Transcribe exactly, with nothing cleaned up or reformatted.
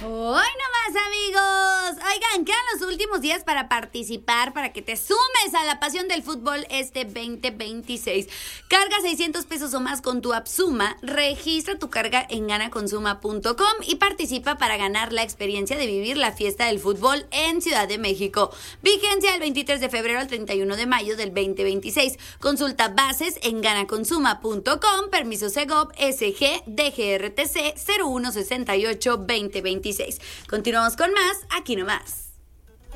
Hoy nomás, amigos. Oigan, quedan los últimos días para participar, para que te sumes a la pasión del fútbol este veinte veintiséis. Carga seiscientos pesos o más con tu app Suma, registra tu carga en gana con suma punto com y participa para ganar la experiencia de vivir la fiesta del fútbol en Ciudad de México. Vigencia del veintitrés de febrero al treinta y uno de mayo del veinte veintiséis. Consulta bases en gana con suma punto com. Permiso Segov S G D G R T C cero uno sesenta y ocho veinte veintiséis. Continuamos con más, aquí nomás.